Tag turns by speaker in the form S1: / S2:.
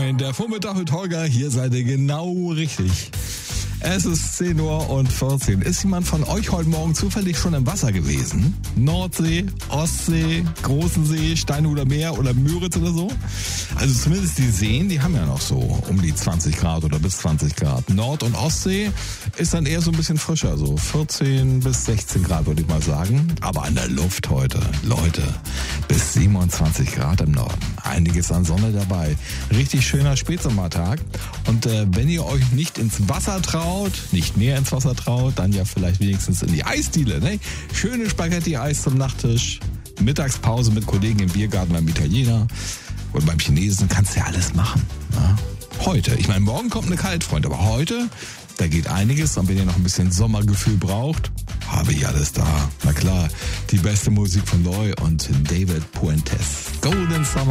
S1: Moin, der Vormittag mit Holger, hier seid ihr genau richtig. Es ist 10:14 Uhr. Ist jemand von euch heute Morgen zufällig schon im Wasser gewesen? Nordsee, Ostsee, Großen See, Steinhuder Meer oder Müritz oder so? Also zumindest die Seen, die haben ja noch so um die 20 Grad oder bis 20 Grad. Nord- und Ostsee ist dann eher so ein bisschen frischer, so 14 bis 16 Grad würde ich mal sagen. Aber an der Luft heute, Leute, bis 27 Grad im Norden. Einiges an Sonne dabei. Richtig schöner Spätsommertag. Und wenn ihr euch nicht ins Wasser traut, nicht mehr ins Wasser traut, dann ja vielleicht wenigstens in die Eisdiele. Ne? Schöne Spaghetti-Eis zum Nachtisch, Mittagspause mit Kollegen im Biergarten beim Italiener und beim Chinesen, kannst du ja alles machen. Ne? Heute, ich meine, morgen kommt eine Kaltfront, aber heute, da geht einiges. Und wenn ihr noch ein bisschen Sommergefühl braucht, habe ich alles da. Na klar, die beste Musik von Loy und David Puentes. Golden Summer.